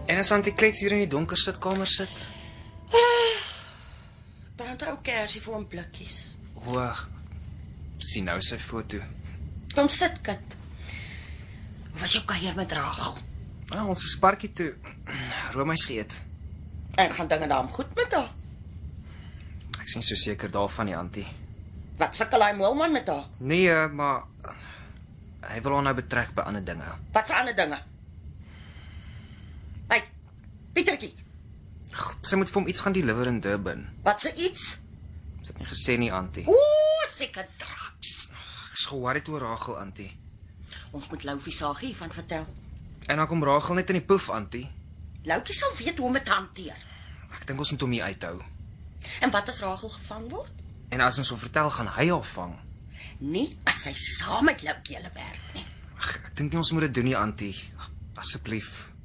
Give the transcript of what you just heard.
En as Auntie Klets hier in die donker sitkamer sit? Brand ou kersie vir hom blikkies. O, sien nou sy foto. Kom sit, kind. Hoe was jou kuier met Rachel? Ons is parkie toe roomys geëet. En gaan dinge daarom goed met haar? Ek sien so seker daarvan die Auntie. Wat sukkel hy moelman met haar? Nee, maar hy wil haar nou betrek by ander dinge. Wat se ander dinge? Hey, Pietertjie, Sy moet vir hom iets gaan deliver in Durban. wat se iets? Sy het nie gesê nie, Auntie. Seker drugs. Ek is geworried oor Rachel, Auntie. Ons moet Loufie Sagie hiervan vertel. En dan kom Rachel net in die poef, Auntie. Loukie sal weet hoe om dit te hanteer. Ek dink ons moet hom hier uithou. En wat as Rachel gevang word? En as ons hom vertel, gaan hy haar vang. Nie as sy saam met Loukie hulle werk nie. Ek dink nie ons moet dit doen nie, Auntie. Asseblief.